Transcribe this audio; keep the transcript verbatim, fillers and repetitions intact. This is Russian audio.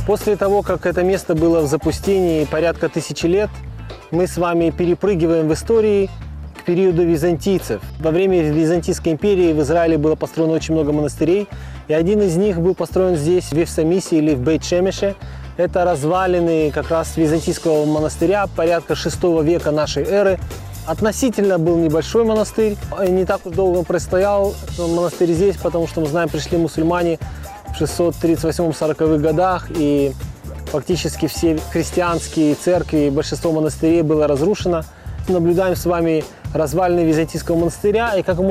После того, как это место было в запустении порядка тысячи лет, мы с вами перепрыгиваем в истории к периоду византийцев. Во время Византийской империи в Израиле было построено очень много монастырей, и один из них был построен здесь, в Евсамисе или в Бейт-Шемеше. Это развалины как раз византийского монастыря порядка шестого века нашей эры. Относительно был небольшой монастырь, не так уж долго он простоял, монастырь здесь, потому что, мы знаем, пришли мусульмане в шестьсот тридцать восьмом — сороковых годах, и фактически все христианские церкви, большинство монастырей было разрушено. Наблюдаем с вами развалины Византийского монастыря, и как